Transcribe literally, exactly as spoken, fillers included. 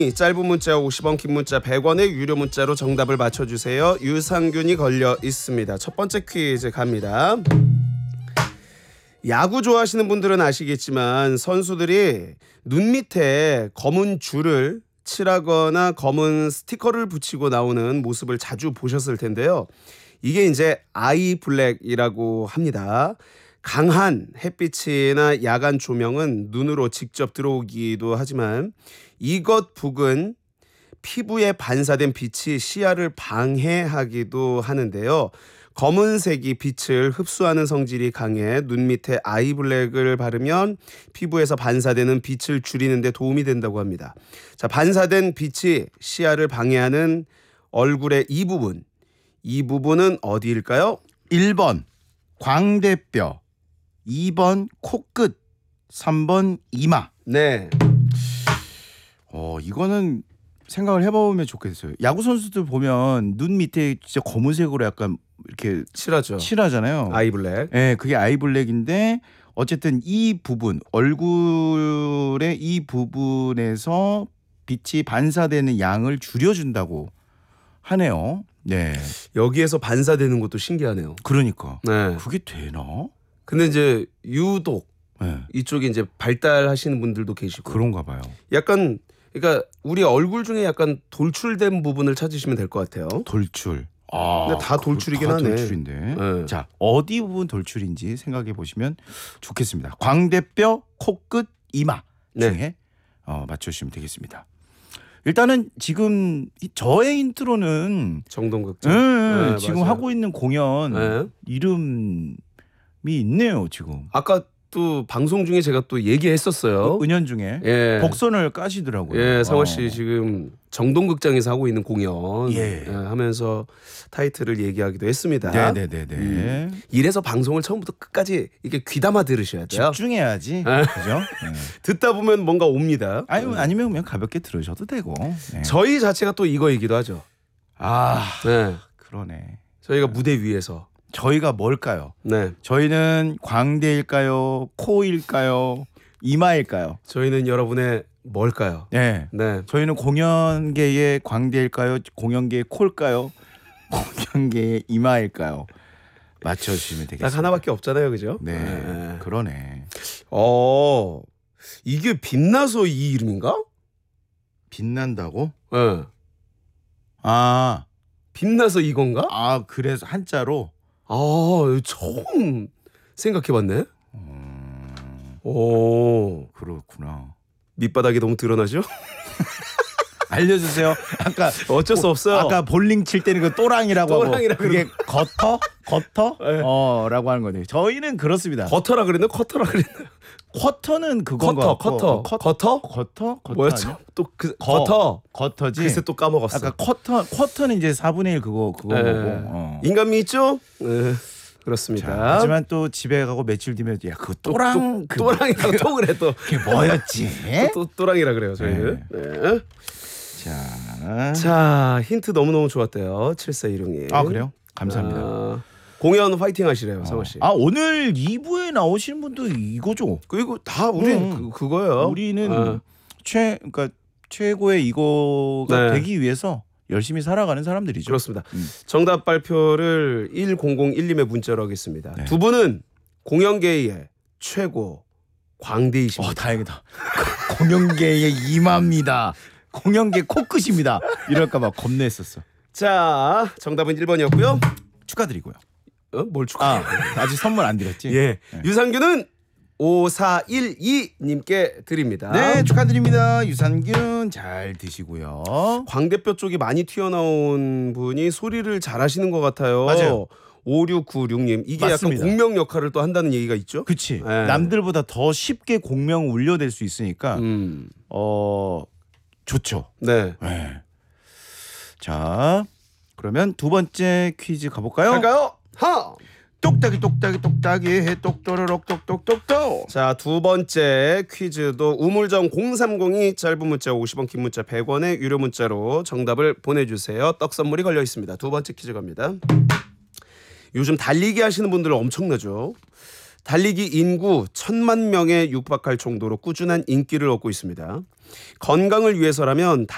짧은 문자 오십 원, 긴 문자 백 원의 유료 문자로 정답을 맞춰주세요. 유산균이 걸려 있습니다. 첫 번째 퀴즈 갑니다. 야구 좋아하시는 분들은 아시겠지만 선수들이 눈 밑에 검은 줄을 칠하거나 검은 스티커를 붙이고 나오는 모습을 자주 보셨을 텐데요. 이게 이제 아이 블랙이라고 합니다. 강한 햇빛이나 야간 조명은 눈으로 직접 들어오기도 하지만 이것 북은 피부에 반사된 빛이 시야를 방해하기도 하는데요. 검은색이 빛을 흡수하는 성질이 강해 눈 밑에 아이블랙을 바르면 피부에서 반사되는 빛을 줄이는 데 도움이 된다고 합니다. 자, 반사된 빛이 시야를 방해하는 얼굴의 이 부분. 이 부분은 어디일까요? 일 번 광대뼈, 이 번 코끝, 삼 번 이마. 네. 어, 이거는 생각을 해보면 좋겠어요. 야구 선수들 보면 눈 밑에 진짜 검은색으로 약간 이렇게 칠하죠. 칠하잖아요. 아이블랙. 네, 그게 아이블랙인데 어쨌든 이 부분, 얼굴의 이 부분에서 빛이 반사되는 양을 줄여준다고 하네요. 네. 여기에서 반사되는 것도 신기하네요. 그러니까. 네. 그게 되나? 근데 이제 유독 네. 이쪽에 이제 발달하시는 분들도 계시고. 그런가 봐요. 약간 그러니까 우리 얼굴 중에 약간 돌출된 부분을 찾으시면 될 것 같아요. 돌출. 아, 근데 다 돌출이긴 다 하네. 돌출인데. 네. 자, 어디 부분 돌출인지 생각해 보시면 좋겠습니다. 광대뼈, 코끝, 이마 중에 네. 어, 맞춰주시면 되겠습니다. 일단은 지금 이- 저의 인트로는 정동극장. 네, 네, 지금 맞아요. 하고 있는 공연 네. 이름이 있네요. 지금 아까 또 방송 중에 제가 또 얘기했었어요. 은연 중에 예. 복선을 까시더라고요. 예, 상월 씨 어. 지금 정동극장에서 하고 있는 공연 예. 예, 하면서 타이틀을 얘기하기도 했습니다. 네네네네. 음. 이래서 방송을 처음부터 끝까지 이게 귀담아 들으셔야 돼요. 집중해야지. 네. 그죠? 네. 듣다 보면 뭔가 옵니다. 아니면 아니면 그냥 가볍게 들으셔도 되고. 네. 저희 자체가 또 이거이기도 하죠. 아, 네. 그러네. 저희가 무대 위에서. 저희가 뭘까요? 네. 저희는 광대일까요? 코일까요? 이마일까요? 저희는 여러분의 뭘까요? 네. 네. 저희는 공연계의 광대일까요? 공연계의 콜까요? 공연계의 이마일까요? 맞춰주시면 되겠습니다. 딱 하나밖에 없잖아요, 그죠? 네, 네. 그러네. 어, 이게 빛나서 이 이름인가? 빛난다고? 네. 아, 빛나서 이건가? 아 그래서 한자로. 아, 처음 생각해봤네. 음, 오, 그렇구나. 밑바닥이 너무 드러나죠? 알려주세요. 아까 어쩔 수 없어요. 아까 볼링 칠 때는 그 또랑이라고 하고 또랑이라고 그게 거터? 거터? 네. 어라고 하는 거네요. 저희는 그렇습니다. 버터라 그랬나? 커터라 그랬나? 쿼터는 그건 커터, 것 같고. 커터, 컷- 커터? 커터? 커터 뭐였죠? 아니야? 또그 거. 커터. 커터지. 글쎄 또 까먹었어. 아까 쿼터 쿼터는 이제 사분의 일 그거 그거 네. 거고. 어. 인간미 있죠? 네, 그렇습니다. 자, 하지만 또 집에 가고 며칠 뒤면 야 그 또- 또랑 또, 그 또랑이라고 또 그래 또. 그게 뭐였지? 또, 또 또랑이라 그래요 저희는. 네. 자, 자, 힌트 너무너무 좋았대요. 칠사일육님. 아 그래요? 감사합니다. 아, 공연 화이팅 하시래요, 상호 씨. 아 오늘 이 부에 나오시는 분도 이거죠. 그리고 다 우리 음. 그, 그거예요. 우리는 아, 최 그러니까 최고의 이거가 네. 되기 위해서 열심히 살아가는 사람들이죠. 그렇습니다. 음. 정답 발표를 일공공일님의 문자로 하겠습니다. 네. 두 분은 공연계의 최고 광대이십니다. 어 다행이다. 공연계의 이마입니다. 공연계 코끝입니다. 이럴까봐 겁내했었어. 자, 정답은 일 번이었고요. 축하드리고요. 어? 뭘 축하? 아 아직 선물 안 드렸지? 예. 네. 유산균은 오사일이님께 드립니다. 네 축하드립니다. 유산균 잘 드시고요. 광대뼈 쪽이 많이 튀어나온 분이 소리를 잘하시는 것 같아요. 맞아요. 오육구육님 이게 맞습니다. 약간 공명 역할을 또 한다는 얘기가 있죠. 그치. 네. 남들보다 더 쉽게 공명 울려댈 수 있으니까 음, 어 좋죠. 네. 네. 자 그러면 두 번째 퀴즈 가볼까요? 갈까요? 하. 똑딱이 똑딱이 똑딱이 해 똑또르륵 똑똑똑똑. 자, 두 번째 퀴즈도 우물정 공삼공이 짧은 문자 오십 원, 긴 문자 백 원의 유료 문자로 정답을 보내주세요. 떡 선물이 걸려 있습니다. 두 번째 퀴즈 갑니다. 요즘 달리기 하시는 분들 엄청나죠. 달리기 인구 천만 명에 육박할 정도로 꾸준한 인기를 얻고 있습니다. 건강을 위해서라면